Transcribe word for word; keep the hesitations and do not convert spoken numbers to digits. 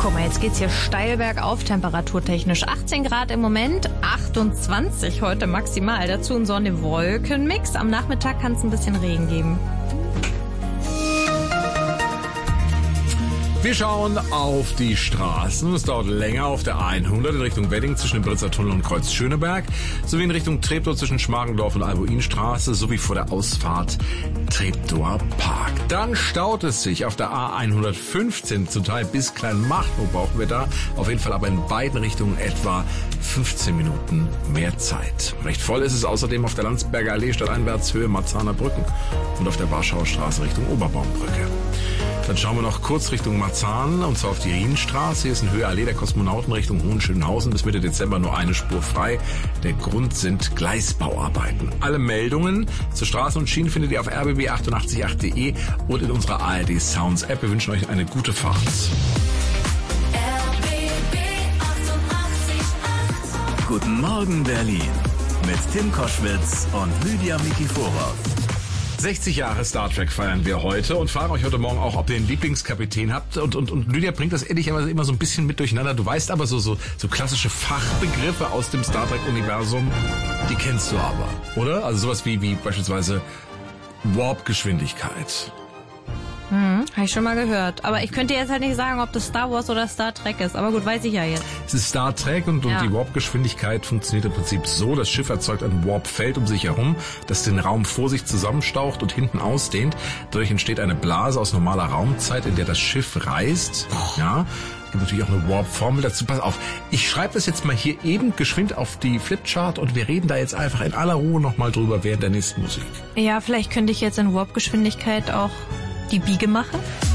Guck mal, jetzt geht's hier steil bergauf, temperaturtechnisch. achtzehn Grad im Moment, achtundzwanzig heute maximal. Dazu ein Sonne-Wolken-Mix. Am Nachmittag kann es ein bisschen Regen geben. Wir schauen auf die Straßen. Es dauert länger auf der hundert in Richtung Wedding zwischen dem Britzer Tunnel und Kreuz Schöneberg, sowie in Richtung Treptow zwischen Schmargendorf und Albuinstraße, sowie vor der Ausfahrt Treptower Park. Dann staut es sich auf der A hundertfünfzehn, zum Teil bis Kleinmachnow brauchen wir da. Auf jeden Fall aber in beiden Richtungen etwa fünfzehn Minuten mehr Zeit. Recht voll ist es außerdem auf der Landsberger Allee stadteinwärts Höhe Marzahner Brücken und auf der Warschauer Straße Richtung Oberbaumbrücke. Dann schauen wir noch kurz Richtung Marzahn, und zwar auf die Rienstraße. Hier ist in Höhe Allee der Kosmonauten Richtung Hohenschönhausen bis Mitte Dezember nur eine Spur frei. Der Grund sind Gleisbauarbeiten. Alle Meldungen zur Straßen und Schienen findet ihr auf r b b achtundachtzig punkt acht punkt d e und in unserer A R D Sounds App. Wir wünschen euch eine gute Fahrt. R B B achtundachtzig Komma acht. Guten Morgen Berlin mit Tim Koschwitz und Lydia Mikiforov. sechzig Jahre Star Trek feiern wir heute und fragen euch heute Morgen auch, ob ihr einen Lieblingskapitän habt. Und, und, und Lydia bringt das ehrlich immer, immer so ein bisschen mit durcheinander. Du weißt aber so, so, so klassische Fachbegriffe aus dem Star Trek-Universum, die kennst du aber, oder? Also sowas wie, wie beispielsweise Warp-Geschwindigkeit. Hm, habe ich schon mal gehört. Aber ich könnte jetzt halt nicht sagen, ob das Star Wars oder Star Trek ist. Aber gut, weiß ich ja jetzt. Es ist Star Trek und, und Ja. die Warp-Geschwindigkeit funktioniert im Prinzip so. Das Schiff erzeugt ein Warp-Feld um sich herum, das den Raum vor sich zusammenstaucht und hinten ausdehnt. Dadurch entsteht eine Blase aus normaler Raumzeit, in der das Schiff reist. Ja. Es gibt natürlich auch eine Warp-Formel dazu. Pass auf, ich schreibe das jetzt mal hier eben geschwind auf die Flipchart und wir reden da jetzt einfach in aller Ruhe nochmal drüber während der nächsten Musik. Ja, vielleicht könnte ich jetzt in Warp-Geschwindigkeit auch die Biege machen.